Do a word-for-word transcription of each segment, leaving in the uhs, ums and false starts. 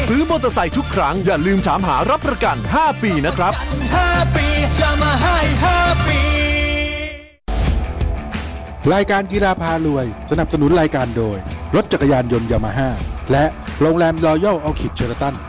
ซื้อมอเตอร์ไซค์ทุกครั้งอย่าลืมถามหารับประกันห้าปีนะครับห้าปีจะมาให้ห้าปีรายการกีฬาพารวยสนับสนุนรายการโดยรถจักรยานยนต์ยามาฮ่าและโรงแรมรอยัลออคิดเชอราตัน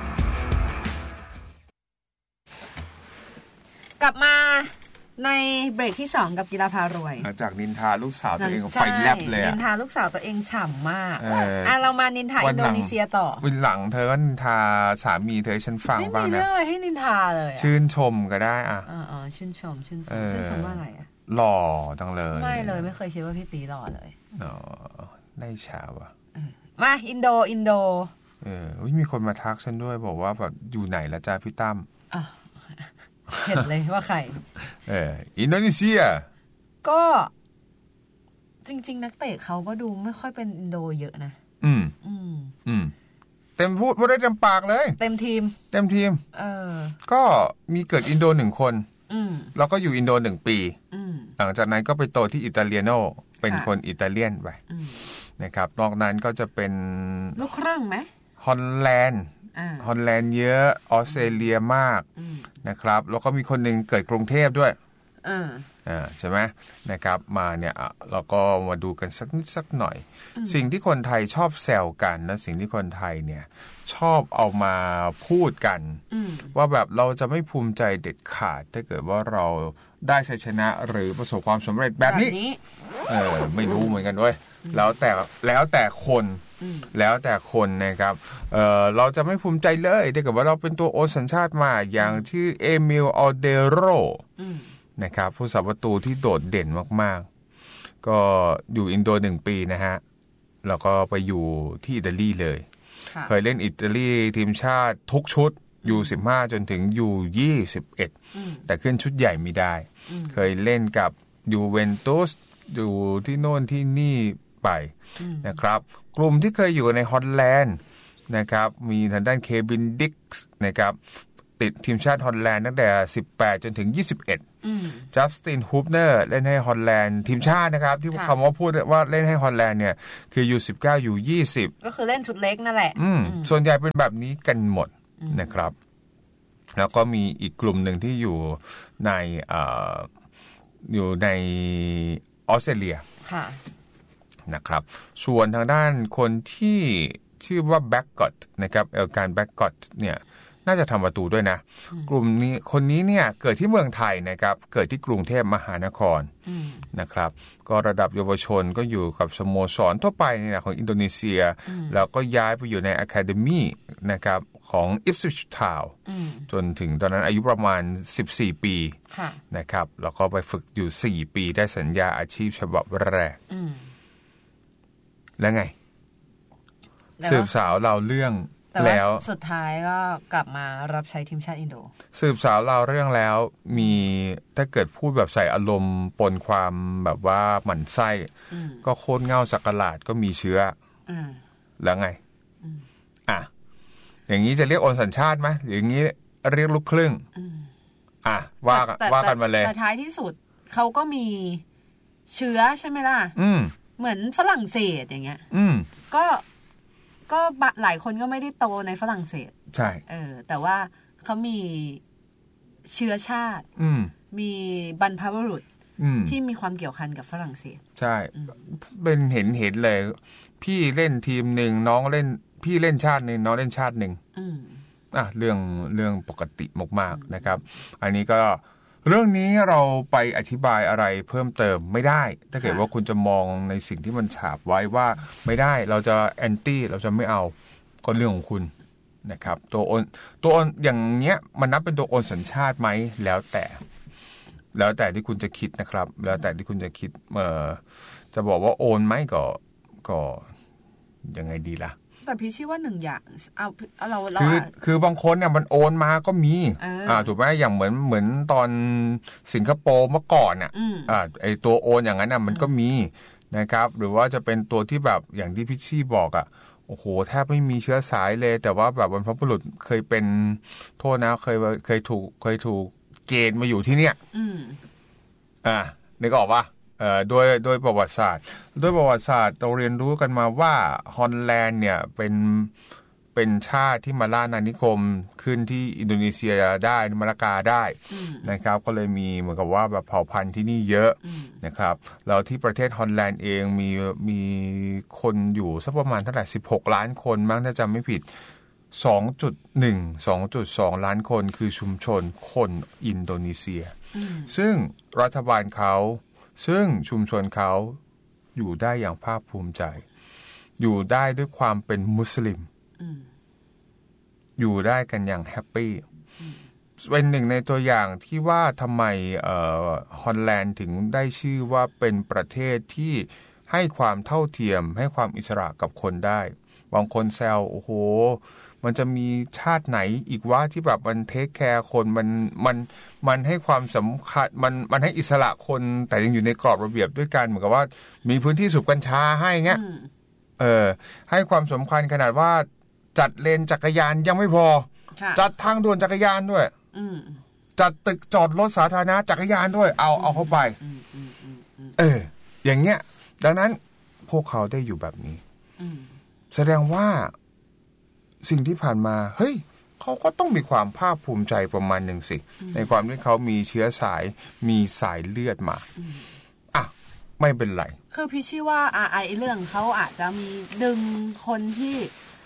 กลับมาในเบรกที่สองกับกีฬาพารวยหลังจากนินทาลูกสาวตัวเองไฟแลบเลยนินทาลูกสาวตัวเองฉ่ำมากอ่ะเรามานินทาอินโดนีเซียต่อวันหลังเธอก็นินทาสามีเธอฉันฟังบ้างนะไม่มีเรื่องอะไรให้นินทาเลยชื่นชมก็ได้อ่ะอ๋อชื่นชมชื่นชมชื่นชมว่าอะไรอ่ะหล่อจังเลยไม่เลยไม่เคยคิดว่าพี่ตีหล่อเลยอ๋อได้ฉาว่ะมาอินโดอินโดเออมีคนมาทักฉันด้วยบอกว่าแบบอยู่ไหนละจ้าพี่ตั้มอ่ะเห็นเลยว่าใครเอออินโดนีเซียก็จริงๆนักเตะเขาก็ดูไม่ค่อยเป็นอินโดเยอะนะอืมอืมอืมเต็มพูดพูดได้เต็มปากเลยเต็มทีมเต็มทีมเออก็มีเกิดอินโดหนึ่งคนอืมแล้วก็อยู่อินโดหนึ่งปีอืมหลังจากนั้นก็ไปโตที่อิตาเลียโนเป็นคนอิตาเลียนไปนะครับนอกนั้นก็จะเป็นลูกครึ่งไหมฮอลแลนด์ฮอลแลนด์เยอะออสเตรเลียมากนะครับแล้วก็มีคนหนึ่งเกิดกรุงเทพด้วยอ่าใช่ไหมนะครับมาเนี่ยเราก็มาดูกันสักนิดสักหน่อยสิ่งที่คนไทยชอบแซวกันและสิ่งที่คนไทยเนี่ยชอบเอามาพูดกันว่าแบบเราจะไม่ภูมิใจเด็ดขาดถ้าเกิดว่าเราได้ชัยชนะหรือประสบความสำเร็จแบบนี้เออไม่รู้เหมือนกันด้วยแล้วแต่แล้วแต่คนแล้วแต่คนนะครับเอ่อเราจะไม่ภูมิใจเลยถ้าเกิดว่าเราเป็นตัวโอนสัญชาติมาอย่างชื่อเอมิลอัลเดโรนะครับผู้สาประตูที่โดดเด่นมากๆก็อยู่อินโดหนึ่งปีนะฮะแล้วก็ไปอยู่ที่อิตาลีเลยเคยเล่นอิตาลีทีมชาติทุกชุดยูสิบห้าจนถึงยูยี่สิบเอ็ดแต่ขึ้นชุดใหญ่ไม่ได้เคยเล่นกับยูเวนตุสอยู่ที่โน่นที่นี่ไปนะครับกลุ่มที่เคยอยู่ในฮอลแลนด์นะครับมีทางด้านเควินดิกส์นะครับติดทีมชาติฮอลแลนด์ตั้งแต่สิบแปดจนถึงยี่สิบเอ็ดจัสตินฮูปเนอร์เล่นให้ฮอลแลนด์ทีมชาตินะครับที่คำว่าพูดว่าเล่นให้ฮอลแลนด์เนี่ยคือ ยู สิบเก้า ยู ยี่สิบก็คือเล่นชุดเล็กนั่นแหละส่วนใหญ่เป็นแบบนี้กันหมดนะครับแล้วก็มีอีกกลุ่มหนึ่งที่อยู่ในอ่าอยู่ในออสเตรเลียนะครับส่วนทางด้านคนที่ชื่อว่าแบ็กกอตนะครับเอลการแบ็กกอตเนี่ยน่าจะทำประตูด้วยนะกลุ่มนี้คนนี้เนี่ยเกิดที่เมืองไทยนะครับเกิดที่กรุงเทพมหานครนะครับก็ระดับเยาวชนก็อยู่กับสโมสรทั่วไปเนี่ยของอินโดนีเซียแล้วก็ย้ายไปอยู่ในอะคาเดมี่นะครับของอิฟสวิชทาวน์จนถึงตอนนั้นอายุประมาณสิบสี่ปีนะครับแล้วก็ไปฝึกอยู่สี่ปีได้สัญญาอาชีพฉบับแรกแล้วไงสืบสาวเราเรื่องแล้วสุดท้ายก็กลับมารับใช้ทีมชาติอินโดสืบสาวเราเรื่องแล้วมีถ้าเกิดพูดแบบใส่อารมณ์ปนความแบบว่าหมั่นไส้ก็โคตรเง่าสักหลาดก็มีเชื้อแล้วไงอ่ะอย่างนี้จะเรียกโอนสัญชาติไหมหรืออย่างนี้เรียกลูกครึ่งอ่ะว่าว่ากันมาเลยแต่ท้ายที่สุดเขาก็มีเชื้อใช่ไหมล่ะเหมือนฝรั่งเศสอย่างเงี้ยก็ก็หลายคนก็ไม่ได้โตในฝรั่งเศสใช่เออแต่ว่าเขามีเชื้อชาติมีบรรพบุรุษที่มีความเกี่ยวพันกับฝรั่งเศสใช่เป็นเห็นเห็นเลยพี่เล่นทีมหนึ่งน้องเล่นพี่เล่นชาติหนึ่งน้องเล่นชาติหนึ่งอ่ะเรื่องเรื่องปกติมากๆนะครับอันนี้ก็เรื่องนี้เราไปอธิบายอะไรเพิ่มเติมไม่ได้ถ้าเกิดว่าคุณจะมองในสิ่งที่มันฉาบไว้ว่าไม่ได้เราจะแอนตี้เราจะไม่เอาก็เรื่องของคุณนะครับตัวโอนตัวโอนอย่างเงี้ยมันนับเป็นตัวโอนสัญชาติไหมแล้วแต่แล้วแต่ที่คุณจะคิดนะครับแล้วแต่ที่คุณจะคิดเอ่อจะบอกว่าโอนไหมก็ก็ยังไงดีล่ะแต่พี่ชื่อว่าหนึ่งอย่างเอาเราเราคือคือบางคนเนี่ยมันโอนมาก็มีอ่าถูกไหมอย่างเหมือนเหมือนตอนสิงคโปร์เมื่อก่อนอ่ะอ่าไอตัวโอนอย่างนั้นอ่ะมันก็มีนะครับหรือว่าจะเป็นตัวที่แบบอย่างที่พี่ชี่บอกอ่ะโอ้โหแทบไม่มีเชื้อสายเลยแต่ว่าแบบบรรพบุรุษเคยเป็นโทษนะเคยเคยถูกเคยถูกเกณฑ์มาอยู่ที่เนี่ยอ่านึกออกป่ะเอ่อโดยโดยประวัติศาสตร์โดยประวัติศาสตร์เราเรียนรู้กันมาว่าฮอลแลนด์เนี่ยเป็นเป็นชาติที่มาล่าอาณานิคมขึ้นที่อินโดนีเซียได้มาลากาได้นะครับก็เลยมีเหมือนกับว่าแบบเผ่าพันธุ์ที่นี่เยอะนะครับแล้วที่ประเทศฮอลแลนด์เองมีมีคนอยู่สักประมาณเท่าไหร่สิบหกล้านคนมั้งถ้าจำไม่ผิด สองจุดหนึ่ง สองจุดสอง ล้านคนคือชุมชนคนอินโดนีเซียซึ่งรัฐบาลเขาซึ่งชุมชนเขาอยู่ได้อย่างภาคภูมิใจอยู่ได้ด้วยความเป็นมุสลิมอยู่ได้กันอย่างแฮปปี้เป็นหนึ่งในตัวอย่างที่ว่าทำไมฮอลแลนด์ถึงได้ชื่อว่าเป็นประเทศที่ให้ความเท่าเทียมให้ความอิสระกับคนได้บางคนแซวโอ้โหมันจะมีชาติไหนอีกว่าที่แบบมันเทคแคร์คนมันมันมันให้ความสำคัญมันมันให้อิสระคนแต่ยังอยู่ในกรอบระเบียบด้วยกันเหมือนกับว่ามีพื้นที่สูบกัญชาให้เงี้ยเออให้ความสำคัญขนาดว่าจัดเลนจักรยานยังไม่พอจัดทางด่วนจักรยานด้วยจัดตึกจอดรถสาธารณะจักรยานด้วยเอาเอาเข้าไปเอออย่างเงี้ยดังนั้นพวกเขาได้อยู่แบบนี้แสดงว่าสิ่งที่ผ่านมาเฮ้ยเขาก็ต้องมีความภาคภูมิใจประมาณหนึ่งสิในความที่เขามีเชื้อสายมีสายเลือดมาอ่ะไม่เป็นไรคือพี่ชื่อว่าอ่าไอเรื่องเขาอาจจะมีดึงคนที่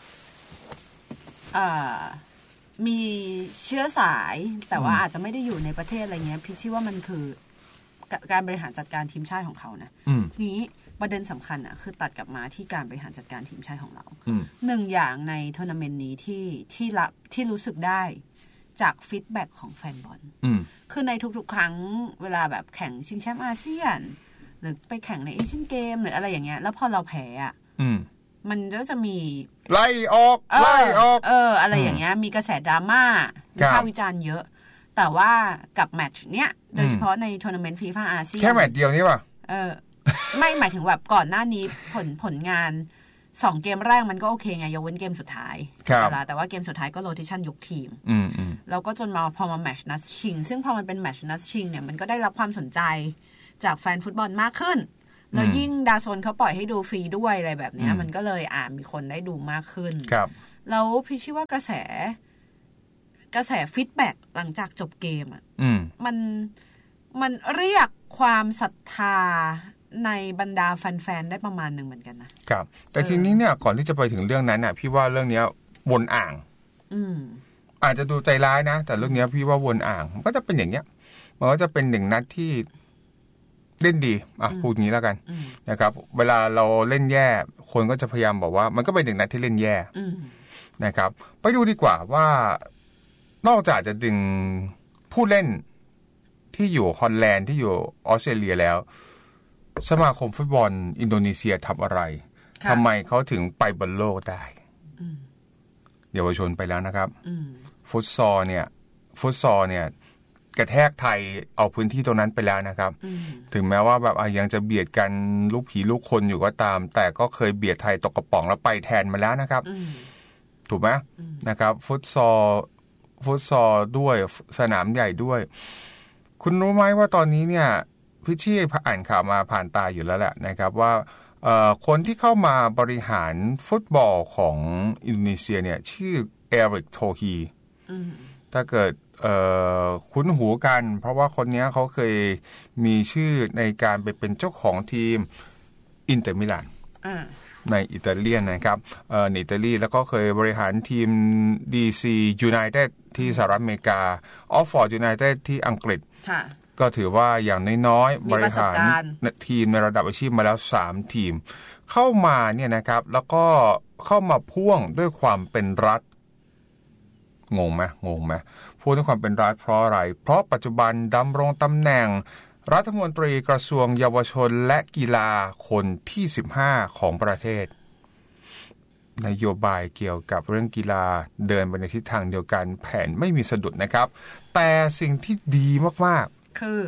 อ่ามีเชื้อสายแต่ว่าอาจจะไม่ได้อยู่ในประเทศอะไรเงี้ยพี่ชื่อว่ามันคือการบริหารจัดการทีมชาติของเขานะนี้ประเด็นสำคัญอ่ะคือตัดกลับมาที่การบริหารจัดการทีมชาติของเราหนึ่งอย่างในทัวร์นาเมนต์นี้ที่ที่รับที่รู้สึกได้จากฟีดแบ็กของแฟนบอลคือในทุกๆครั้งเวลาแบบแข่งชิงแชมป์อาเซียนหรือไปแข่งในเอเชียนเกมหรืออะไรอย่างเงี้ยแล้วพอเราแพ้อ่ะมันก็จะมีไล่ออกไล่ออกเอออะไรอย่างเงี้ยมีกระแสดราม่าวิพากษ์วิจารณ์เยอะแต่ว่ากับแมตช์เนี้ยโดยเฉพาะในทัวร์นาเมนต์ฟีฟ่าอาเซียนแค่แมตช์เดียวนี้ป่ะเออไม่หมายถึงแบบก่อนหน้านี้ผลผลงานสองเกมแรกมันก็โอเคไงยกเว้นเกมสุดท้ายแต่ว่าเกมสุดท้ายก็โรเทชันยกทีมแล้วก็จนมาพอมาแมตช์นัดชิงซึ่งพอมันเป็นแมตช์นัดชิงเนี่ยมันก็ได้รับความสนใจจากแฟนฟุตบอลมากขึ้นแล้วยิ่งดาโซนเขาปล่อยให้ดูฟรีด้วยอะไรแบบนี้มันก็เลยอ่ามีคนได้ดูมากขึ้นแล้วพี่คิดว่ากระแสกระแสฟีดแบ็กหลังจากจบเกมอ่ะมันมันเรียกความศรัทธาในบรรดาแฟนๆได้ประมาณหนึ่งเหมือนกันนะครับแต่ทีนี้เนี่ยก่อนที่จะไปถึงเรื่องนั้นน่ะพี่ว่าเรื่องนี้วนอ่างอืมอาจจะดูใจร้ายนะแต่เรื่องนี้พี่ว่าวนอ่างมันก็จะเป็นอย่างเงี้ยมันก็จะเป็นหนึ่งนัดที่เล่นดีอ่ะพูดงี้แล้วกันนะครับเวลาเราเล่นแย่คนก็จะพยายามบอกว่ามันก็เป็นหนึ่งนัดที่เล่นแย่นะครับไปดูดีกว่าว่านอกจากจะดึงผู้เล่นที่อยู่ฮอลแลนด์ที่อยู่ออสเตรเลียแล้วสมาคมฟุตบอลอินโดนีเซียทำอะไรทำไมเขาถึงไปบอลโลกได้เยาวชนไปแล้วนะครับฟุตซอลเนี่ยฟุตซอลเนี่ยกระแทกไทยเอาพื้นที่ตรงนั้นไปแล้วนะครับถึงแม้ว่าแบบยังจะเบียดกันลูกผีลูกคนอยู่ก็ตามแต่ก็เคยเบียดไทยตกกระป๋องแล้วไปแทนมาแล้วนะครับถูกไหมนะครับฟุตซอลฟุตซอลด้วยสนามใหญ่ด้วยคุณรู้ไหมว่าตอนนี้เนี่ยพี่ชี่อ่านข่าวมาผ่านตาอยู่แล้วแหละนะครับว่าคนที่เข้ามาบริหารฟุตบอลของอินโดนีเซียเนี่ยชื่อเอริกโทฮีถ้าเกิดคุ้นหูกันเพราะว่าคนนี้เขาเคยมีชื่อในการไปเป็นเจ้าของทีมอินเตอร์มิลานในอิตาเลียนนะครับในอิตาลีแล้วก็เคยบริหารทีม ดี ซี United ที่สหรัฐอเมริกา Oxford United ที่อังกฤษก็ถือว่าอย่างน้อยๆบริหารทีมในระดับอาชีพมาแล้วสามทีมเข้ามาเนี่ยนะครับแล้วก็เข้ามาพ่วงด้วยความเป็นรัฐงงไหมงงไหมพูดด้วยความเป็นรัฐเพราะอะไรเพราะปัจจุบันดำรงตำแหน่งรัฐมนตรีกระทรวงเยาวชนและกีฬาคนที่สิบห้าของประเทศนโยบายเกี่ยวกับเรื่องกีฬาเดินไปในทิศทางเดียวกันแผนไม่มีสะดุดนะครับแต่สิ่งที่ดีมากๆคือ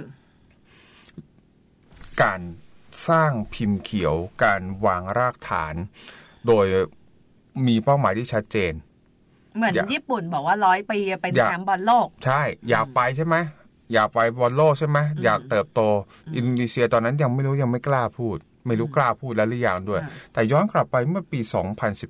การสร้างพิมพ์เขียวการวางรากฐานโดยมีเป้าหมายที่ชัดเจนเหมือนญี่ปุ่นบอกว่าร้อยปีเป็นแชมป์บอลโลกใช่อยากไปใช่ไหมอยากไปบอลโลกใช่ไหมอยากเติบโตอินโดนีเซียตอนนั้นยังไม่รู้ยังไม่กล้าพูดไม่รู้กล้าพูดแล้วหรือยังด้วยแต่ย้อนกลับไปเมื่อปีสองพันสิบเจ็ด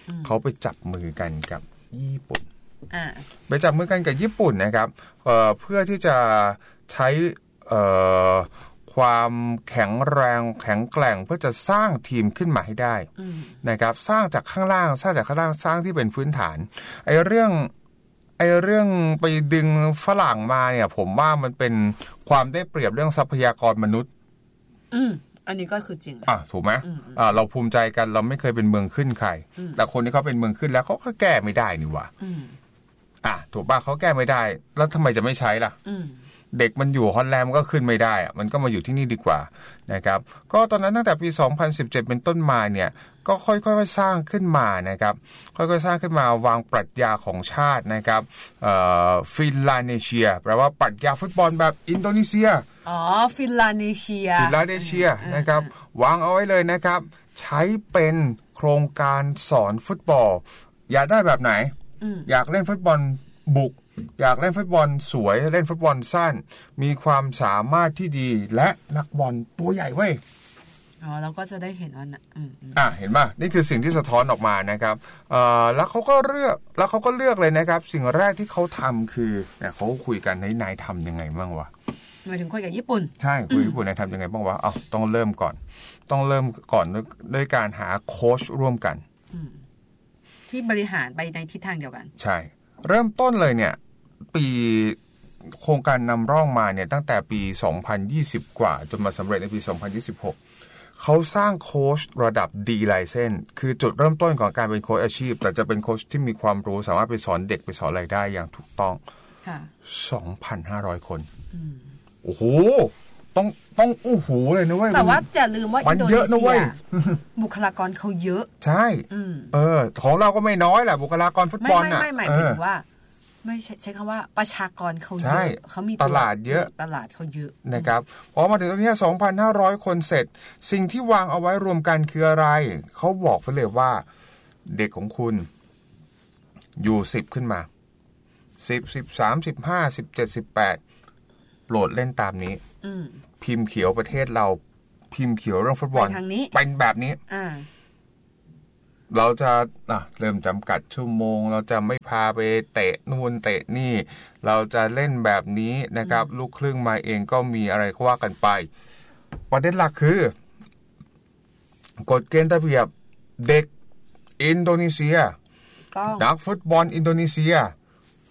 เขาไปจับมือกันกับญี่ปุ่นไปจับมือกันกับญี่ปุ่นนะครับ เอ่อ เพื่อที่จะใช้เอ่อความแข็งแรงแข็งแกร่งเพื่อจะสร้างทีมขึ้นมาให้ได้นะครับสร้างจากข้างล่างสร้างจากข้างล่างสร้างที่เป็นพื้นฐานไอ้เรื่องไอ้เรื่องไปดึงฝรั่งมาเนี่ยผมว่ามันเป็นความได้เปรียบเรื่องทรัพยากรมนุษย์อืมอันนี้ก็คือจริงอ่ะถูกไหมอ่าเราภูมิใจกันเราไม่เคยเป็นเมืองขึ้นใครแต่คนที่เขาเป็นเมืองขึ้นแล้วเขาก็แก้ไม่ได้นี่หว่าอ่ะถูกป่ะเขาแก้ไม่ได้แล้วทำไมจะไม่ใช้ล่ะเด็กมันอยู่ฮอลแลนด์มันก็ขึ้นไม่ได้อะมันก็มาอยู่ที่นี่ดีกว่านะครับก็ตอนนั้นตั้งแต่ปีสองพันสิบเจ็ดเป็นต้นมาเนี่ยก็ค่อยๆสร้างขึ้นมานะครับค่อยๆสร้างขึ้นมาวางปรัชญาของชาตินะครับเอ่อฟินแลนเซียแปลว่าปรัชญาฟุตบอลแบบอินโดนีเซียอ๋อฟินแลนเซียฟินแลนเซียนะครับวางเอาไว้เลยนะครับใช้เป็นโครงการสอนฟุตบอลอยากได้แบบไหนอยากเล่นฟุตบอลบุกอยากเล่นฟุตบอลสวยเล่นฟุตบอลสั้นมีความสามารถที่ดีและนักบอลตัวใหญ่เว้ยอ๋อเราก็จะได้เห็นว่าอืมอ่ะเห็นป่ะนี่คือสิ่งที่สะท้อนออกมานะครับเอ่อแล้วเขาก็เลือกแล้วเขาก็เลือกเลยนะครับสิ่งแรกที่เขาทำคือเนี่ยเขาคุยกันในนายทำยังไงบ้างวะหมายถึงคุยกับญี่ปุ่นใช่คุยกับญี่ปุ่นนายทำยังไงบ้างวะเอ้าต้องเริ่มก่อนต้องเริ่มก่อนด้วยการหาโค้ชร่วมกันที่บริหารไปในทิศทางเดียวกันใช่เริ่มต้นเลยเนี่ยปีโครงการนำร่องมาเนี่ยตั้งแต่ปีสองพันยี่สิบกว่าจนมาสำเร็จในปีสองพันยี่สิบหกเขาสร้างโค้ชระดับ D license คือจุดเริ่มต้นของการเป็นโค้ชอาชีพแต่จะเป็นโค้ชที่มีความรู้สามารถไปสอนเด็กไปสอนอะไรได้อย่างถูกต้อง สองพันห้าร้อย คนโอ้โหต้องต้องโอ้โหเลยนะเว้ยแต่ว่าอย่าลืมว่าอินโดนีเซียบุคลากรเขาเยอะใช่เออของเราก็ไม่น้อยแหละบุคลากรฟุตบอลน่ะไม่ไม่หมายถึงว่าไม่ใช่ใช้คำว่าประชากรเขาเยอะเขามีตลาดเยอะตลาดเขาเยอะนะครับพอมาถึงตรงนี้ สองพันห้าร้อย คนเสร็จสิ่งที่วางเอาไว้รวมกันคืออะไรเขาบอกไปเลยว่าเด็กของคุณอยู่สิบขึ้นมาสิบ สิบสาม สิบห้า สิบเจ็ด สิบแปดโปรดเล่นตามนี้พิมพ์เขียวประเทศเราพิมพ์เขียวเรื่องฟุตบอลเป็นแบบนี้เราจะอ่ะเริ่มจำกัดชั่วโมงเราจะไม่พาไปเตะนู่นเตะนี่เราจะเล่นแบบนี้นะครับลูกครึ่งมาเองก็มีอะไรก็ว่ากันไปประเด็นหลักคือกฎเกณฑ์ระเบียบเด็กอินโดนีเซียนักฟุตบอลอินโดนีเซีย